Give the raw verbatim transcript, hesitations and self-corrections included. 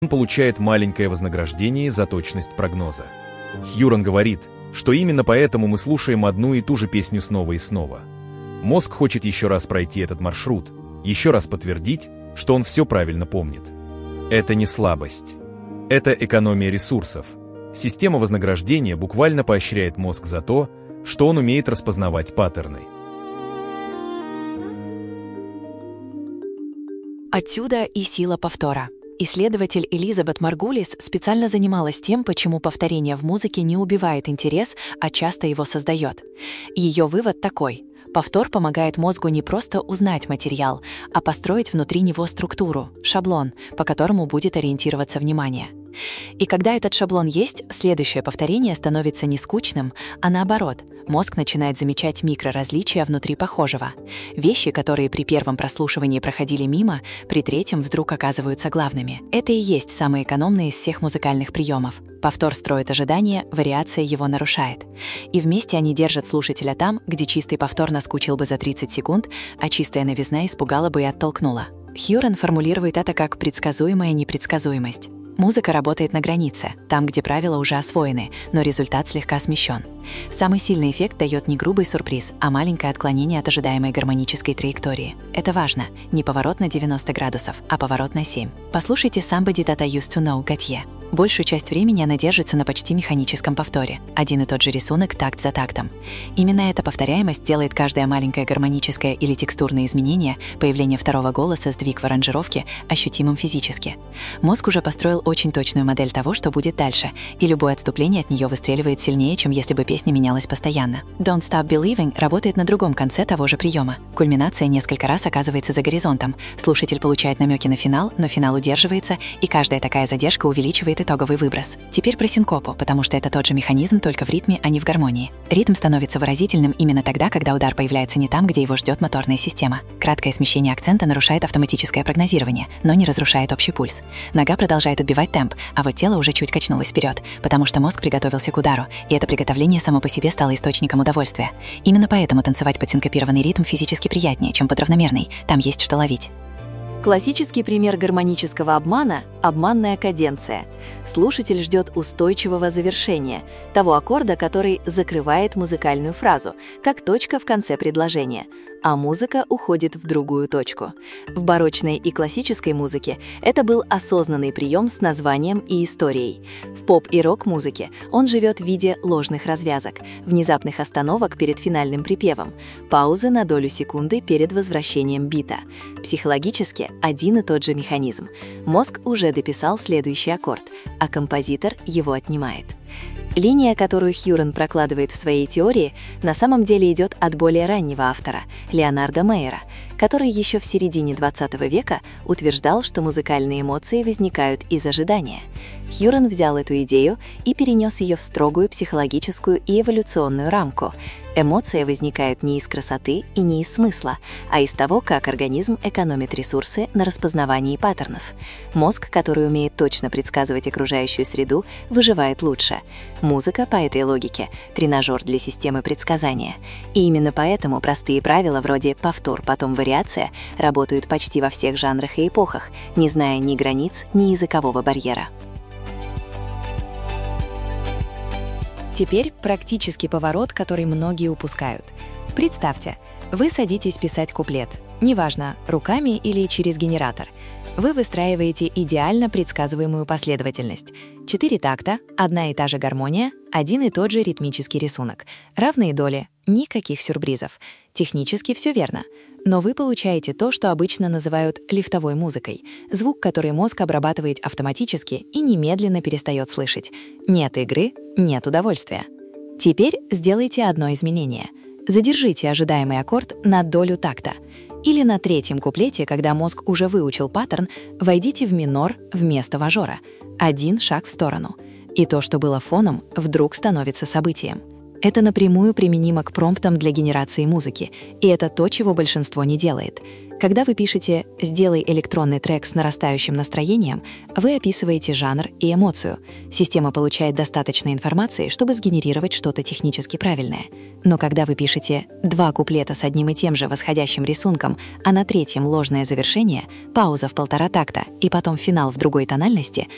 он получает маленькое вознаграждение за точность прогноза. Хьюран говорит, что именно поэтому мы слушаем одну и ту же песню снова и снова. Мозг хочет еще раз пройти этот маршрут, еще раз подтвердить, что он все правильно помнит. Это не слабость. Это экономия ресурсов. Система вознаграждения буквально поощряет мозг за то, что он умеет распознавать паттерны. Отсюда и сила повтора. Исследователь Элизабет Маргулис специально занималась тем, почему повторение в музыке не убивает интерес, а часто его создает. Ее вывод такой: повтор помогает мозгу не просто узнать материал, а построить внутри него структуру, шаблон, по которому будет ориентироваться внимание. И когда этот шаблон есть, следующее повторение становится не скучным, а наоборот, мозг начинает замечать микроразличия внутри похожего. Вещи, которые при первом прослушивании проходили мимо, при третьем вдруг оказываются главными. Это и есть самый экономный из всех музыкальных приемов. Повтор строит ожидание, вариация его нарушает. И вместе они держат слушателя там, где чистый повтор наскучил бы за тридцать секунд, а чистая новизна испугала бы и оттолкнула. Хьюран формулирует это как предсказуемая непредсказуемость. Музыка работает на границе, там, где правила уже освоены, но результат слегка смещен. Самый сильный эффект дает не грубый сюрприз, а маленькое отклонение от ожидаемой гармонической траектории. Это важно. Не поворот на девяносто градусов, а поворот на семь. Послушайте Somebody That I Used to Know Готье. Большую часть времени она держится на почти механическом повторе. Один и тот же рисунок такт за тактом. Именно эта повторяемость делает каждое маленькое гармоническое или текстурное изменение, появление второго голоса, сдвиг в аранжировке, ощутимым физически. Мозг уже построил очень точную модель того, что будет дальше, и любое отступление от нее выстреливает сильнее, чем если бы песня менялась постоянно. Don't Stop Believing работает на другом конце того же приема. Кульминация несколько раз оказывается за горизонтом. Слушатель получает намеки на финал, но финал удерживается, и каждая такая задержка увеличивает итоговый выброс. Теперь про синкопу, потому что это тот же механизм, только в ритме, а не в гармонии. Ритм становится выразительным именно тогда, когда удар появляется не там, где его ждет моторная система. Краткое смещение акцента нарушает автоматическое прогнозирование, но не разрушает общий пульс. Нога продолжает отбивать темп, а вот тело уже чуть качнулось вперед, потому что мозг приготовился к удару, и это приготовление само по себе стало источником удовольствия. Именно поэтому танцевать под синкопированный ритм физически приятнее, чем под равномерный. Там есть что ловить. Классический пример гармонического обмана – обманная каденция. Слушатель ждет устойчивого завершения, того аккорда, который закрывает музыкальную фразу, как точка в конце предложения, а музыка уходит в другую точку. В барочной и классической музыке это был осознанный прием с названием и историей. В поп- и рок-музыке он живет в виде ложных развязок, внезапных остановок перед финальным припевом, паузы на долю секунды перед возвращением бита. Психологически один и тот же механизм. Мозг уже дописал следующий аккорд, а композитор его отнимает. Линия, которую Хьюран прокладывает в своей теории, на самом деле идет от более раннего автора, Леонарда Мейера, который еще в середине двадцатого века утверждал, что музыкальные эмоции возникают из ожидания. Хьюран взял эту идею и перенес ее в строгую психологическую и эволюционную рамку. Эмоция возникает не из красоты и не из смысла, а из того, как организм экономит ресурсы на распознавании паттернов. Мозг, который умеет точно предсказывать окружающую среду, выживает лучше. Музыка, по этой логике, тренажер для системы предсказания. И именно поэтому простые правила вроде «повтор, потом вариация» работают почти во всех жанрах и эпохах, не зная ни границ, ни языкового барьера. Теперь практический поворот, который многие упускают. Представьте, вы садитесь писать куплет, неважно, руками или через генератор. Вы выстраиваете идеально предсказуемую последовательность. Четыре такта, одна и та же гармония, один и тот же ритмический рисунок. Равные доли, никаких сюрпризов. Технически все верно. Но вы получаете то, что обычно называют лифтовой музыкой. Звук, который мозг обрабатывает автоматически и немедленно перестает слышать. Нет игры, нет удовольствия. Теперь сделайте одно изменение. Задержите ожидаемый аккорд на долю такта. Или на третьем куплете, когда мозг уже выучил паттерн, войдите в минор вместо мажора. Один шаг в сторону. И то, что было фоном, вдруг становится событием. Это напрямую применимо к промптам для генерации музыки, и это то, чего большинство не делает. Когда вы пишете «сделай электронный трек с нарастающим настроением», вы описываете жанр и эмоцию. Система получает достаточно информации, чтобы сгенерировать что-то технически правильное. Но когда вы пишете два куплета с одним и тем же восходящим рисунком, а на третьем ложное завершение, пауза в полтора такта и потом финал в другой тональности,